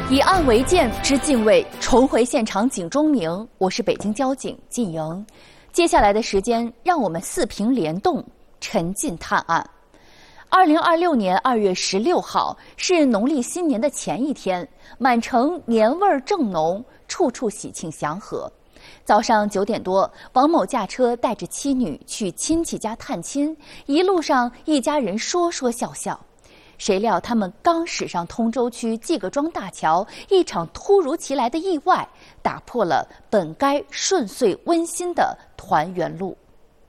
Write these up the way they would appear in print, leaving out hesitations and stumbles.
以案为鉴，知敬畏，重回现场警钟鸣。我是北京交警靳莹。接下来的时间，让我们四屏联动，沉浸探案。2026年2月16号是农历新年的前一天，满城年味儿正浓，处处喜庆祥和。早上9点多，王某驾车带着妻女去亲戚家探亲，一路上一家人说说笑笑。谁料他们刚驶上通州区季各庄大桥，一场突如其来的意外打破了本该顺遂温馨的团圆路。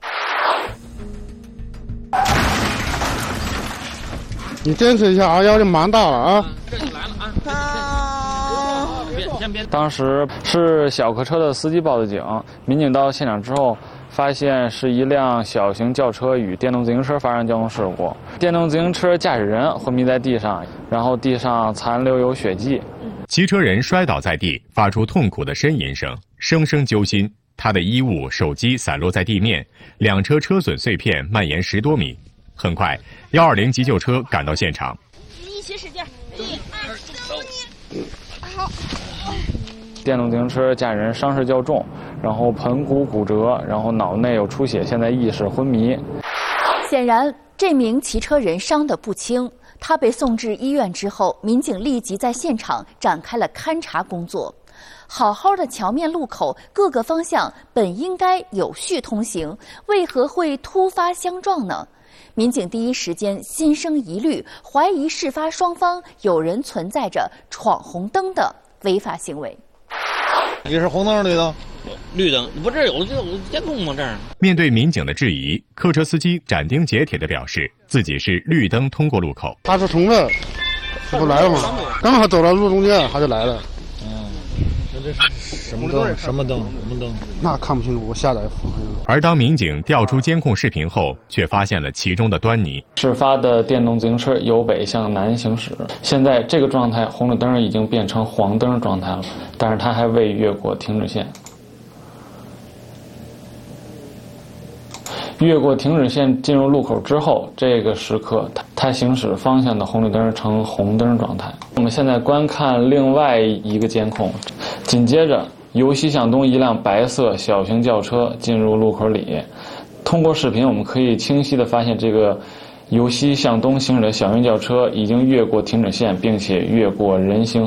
你坚持一下啊，压力蛮大了啊！ 这就来了啊！别！当时是小客车的司机报的警，民警到现场之后，发现是一辆小型轿车与电动自行车发生交通事故，电动自行车驾驶人昏迷在地上，然后地上残留有血迹。 骑车人摔倒在地，发出痛苦的呻吟声，声声揪心。他的衣物、手机散落在地面，两车车损碎片蔓延10多米。很快，120急救车赶到现场。 一起使劲，1、2、3，好。 电动自行车驾驶人伤势较重，然后盆骨骨折，然后脑内有出血，现在意识昏迷。 显然，这名骑车人伤得不轻。他被送至医院之后，民警立即在现场展开了勘查工作。好好的桥面路口，各个方向本应该有序通行，为何会突发相撞呢？民警第一时间心生疑虑，怀疑事发双方有人存在着闯红灯的违法行为。 你是红灯绿灯？ 绿灯，不这有监控吗？这儿。 面对民警的质疑，客车司机斩钉截铁地表示自己是绿灯通过路口。 他是从这，这不来了吗？刚好走到路中间，他就来了。 那这是什么灯？什么灯？ 那看不清楚，我下载。 而当民警调出监控视频后，却发现了其中的端倪。 事发的电动自行车由北向南行驶，现在这个状态，红绿灯已经变成黄灯状态了，但是它还未越过停止线。越过停止线进入路口之后，这个时刻它行驶方向的红绿灯呈红灯状态。我们现在观看另外一个监控，紧接着由西向东一辆白色小型轿车进入路口里。通过视频，我们可以清晰地发现，这个由西向东行驶的小型轿车已经越过停止线，并且越过人行